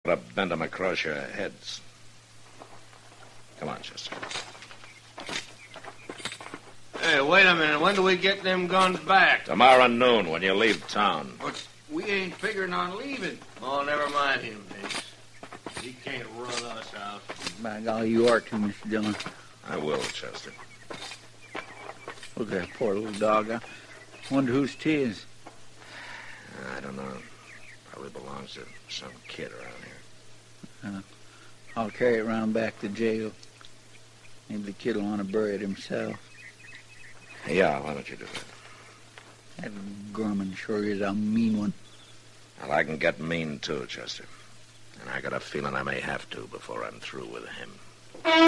Put a bend 'em across your heads. Come on, Chester. Hey, wait a minute. When do we get them guns back? Tomorrow noon when you leave town. But we ain't figuring on leaving. Oh, never mind him, Hicks. He can't run us out. By golly, you are too, Mr. Dillon. I will, Chester. Look at that poor little dog. I wonder whose tis. I don't know. Probably belongs to some kid around here. I'll carry it round back to jail. Maybe the kid will want to bury it himself. Yeah, why don't you do that? That Gorman sure is a mean one. Well, I can get mean, too, Chester. And I got a feeling I may have to before I'm through with him.